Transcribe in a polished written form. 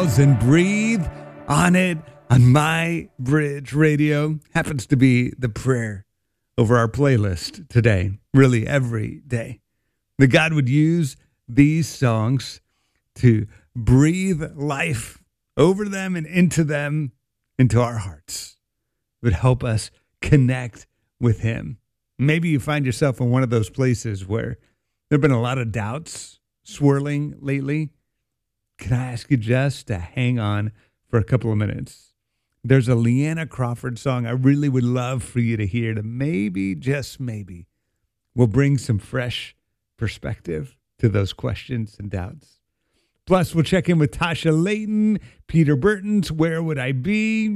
Miles and Breathe on it on My Bridge Radio. Happens to be the prayer over our playlist today, really every day. That God would use these songs to breathe life over them and into our hearts. It would help us connect with Him. Maybe you find yourself in one of those places where there have been a lot of doubts swirling lately. Can I ask you just to hang on for a couple of minutes? There's a Leanna Crawford song I really would love for you to hear that maybe, just maybe, will bring some fresh perspective to those questions and doubts. Plus, we'll check in with Tasha Layton, Peter Burton's Where Would I Be?